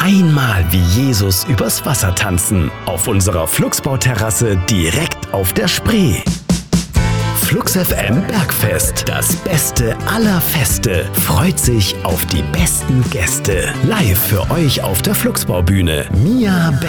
einmal wie Jesus übers Wasser tanzen. Auf unserer Flugsbauterrasse direkt auf der Spree. Flux FM Bergfest, das Beste aller Feste, freut sich auf die besten Gäste. Live für euch auf der Flugsbaubühne Mia Beck.